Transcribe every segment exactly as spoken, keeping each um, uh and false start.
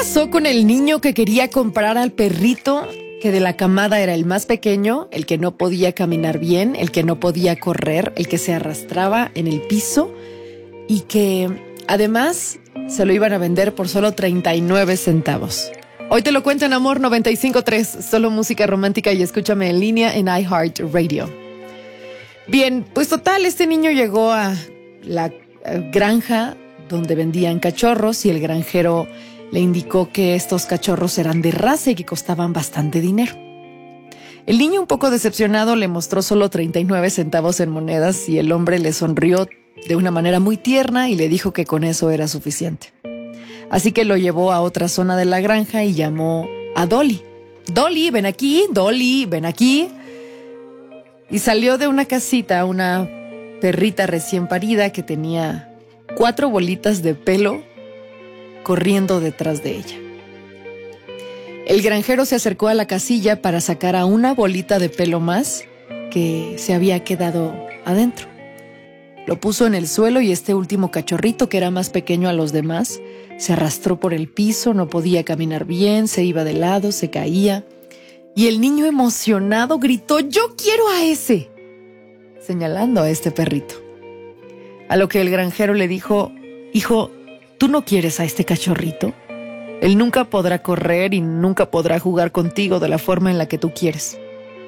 pasó con el niño que quería comprar al perrito, que de la camada era el más pequeño, el que no podía caminar bien, el que no podía correr, el que se arrastraba en el piso y que además se lo iban a vender por solo treinta y nueve centavos? Hoy te lo cuento en Amor noventa y cinco punto tres, solo música romántica, y escúchame en línea en iHeartRadio. Bien, pues total, este niño llegó a la granja donde vendían cachorros y el granjero le indicó que estos cachorros eran de raza y que costaban bastante dinero. El niño, un poco decepcionado, le mostró solo treinta y nueve centavos en monedas y el hombre le sonrió de una manera muy tierna y le dijo que con eso era suficiente. Así que lo llevó a otra zona de la granja y llamó a Dolly. Dolly, ven aquí, Dolly, ven aquí. Y salió de una casita una perrita recién parida que tenía cuatro bolitas de pelo corriendo detrás de ella. El granjero se acercó a la casilla para sacar a una bolita de pelo más que se había quedado adentro. Lo puso en el suelo y este último cachorrito, que era más pequeño a los demás, se arrastró por el piso, no podía caminar bien, se iba de lado, se caía. Y el niño, emocionado, gritó: ¡yo quiero a ese!, señalando a este perrito. A lo que el granjero le dijo: hijo, ¿tú no quieres a este cachorrito? Él nunca podrá correr y nunca podrá jugar contigo de la forma en la que tú quieres.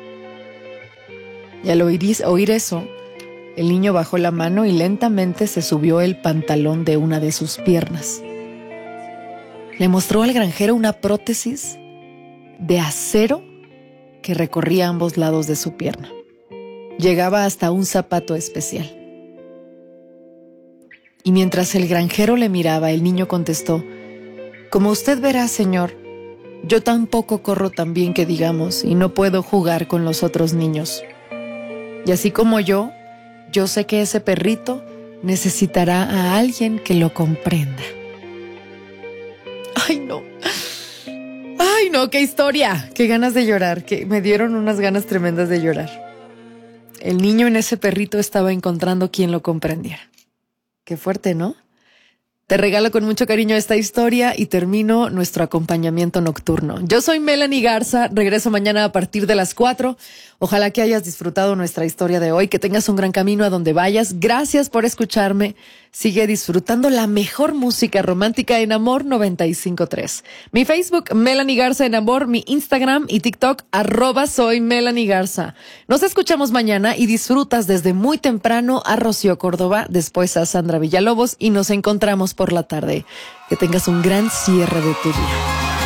Y al oír, oír eso, el niño bajó la mano y lentamente se subió el pantalón de una de sus piernas. Le mostró al granjero una prótesis de acero que recorría ambos lados de su pierna. Llegaba hasta un zapato especial. Y mientras el granjero le miraba, el niño contestó: como usted verá, señor, yo tampoco corro tan bien que digamos y no puedo jugar con los otros niños. Y así como yo, yo sé que ese perrito necesitará a alguien que lo comprenda. ¡Ay, no! ¡Ay, no! ¡Qué historia! ¡Qué ganas de llorar! Que me dieron unas ganas tremendas de llorar. El niño en ese perrito estaba encontrando quien lo comprendiera. Qué fuerte, ¿no? Te regalo con mucho cariño esta historia y termino nuestro acompañamiento nocturno. Yo soy Melanie Garza, regreso mañana a partir de las cuatro. Ojalá que hayas disfrutado nuestra historia de hoy, que tengas un gran camino a donde vayas. Gracias por escucharme. Sigue disfrutando la mejor música romántica en Amor noventa y cinco punto tres. Mi Facebook, Melanie Garza en Amor, mi Instagram y TikTok, arroba soy Melanie Garza. Nos escuchamos mañana y disfrutas desde muy temprano a Rocío Córdoba, después a Sandra Villalobos y nos encontramos por la tarde. Que tengas un gran cierre de tu día.